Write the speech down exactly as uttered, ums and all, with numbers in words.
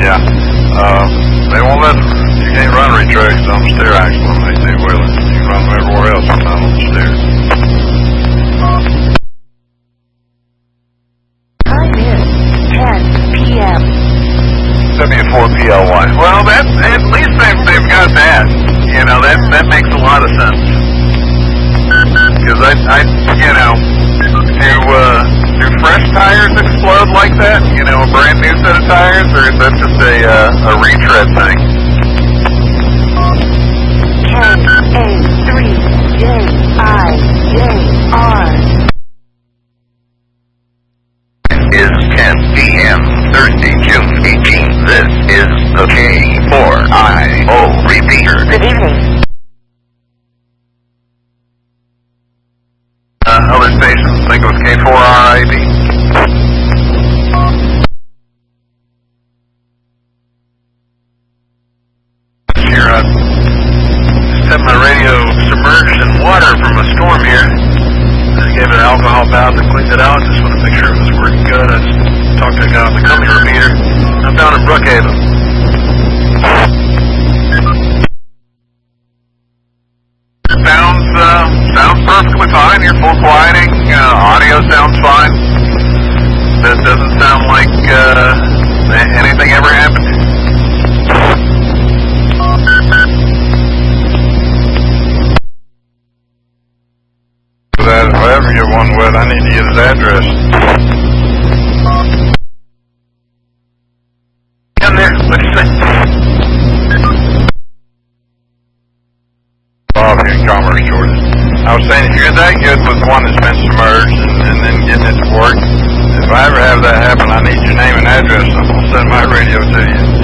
Yeah. Uh, they won't let, you can't run retracts on the steer axle on eighteen wheelers. You can run them everywhere else, but not on the steer. Time is ten p m W four P L Y. Well, that, at least they've, they've got that. You know, that, that makes a lot of sense. Because I, I, you know, do, uh, do fresh tires explode like that? You know, a brand new set of tires? Or is that just a, uh, a retread thing? K A three J I J R Is ten p m Thursday, June eighteenth. This is the K four I O repeater. Good evening. Uh, other stations think it was K four R I D. Here, I just had my radio submerged in water from a storm here. I gave it an alcohol bath and cleaned it out. Just want to make sure it was working good. I just talked to a guy on the company repeater. I'm down in Brookhaven. Sounds, uh, sounds perfectly fine. You're full quieting. Uh, audio sounds fine. That doesn't sound like, uh, anything ever happened. That if I ever get one wet, I need to get his address. In there, what do you say? Bob here in Commerce, Georgia. I was saying, if you're that good with one that's been submerged and, and then getting it to work, if I ever have that happen, I need your name and address, and I'll send my radio to you.